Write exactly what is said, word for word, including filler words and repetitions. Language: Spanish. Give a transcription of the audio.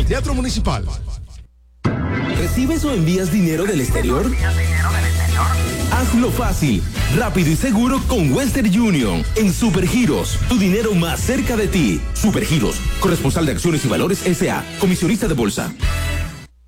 al Teatro Municipal. ¿Recibes o envías dinero del exterior? Hazlo fácil, rápido y seguro con Western Union. En Supergiros, tu dinero más cerca de ti. Supergiros, corresponsal de acciones y valores S A, comisionista de bolsa.